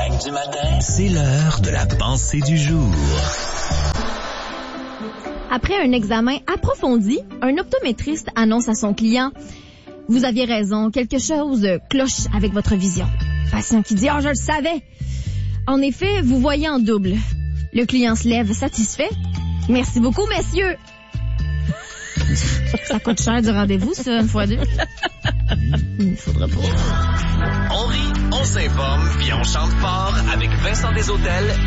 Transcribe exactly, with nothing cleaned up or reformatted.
gang du matin, c'est l'heure de la pensée du jour. Après un examen approfondi, un optométriste annonce à son client « Vous aviez raison, quelque chose cloche avec votre vision. » Patient qui dit « Ah, oh, je le savais. » En effet, vous voyez en double. Le client se lève satisfait. « Merci beaucoup, messieurs. » Ça coûte cher du rendez-vous, ça, une fois deux. Il faudra pas. On rit, on s'informe, puis on chante fort avec Vincent Desautels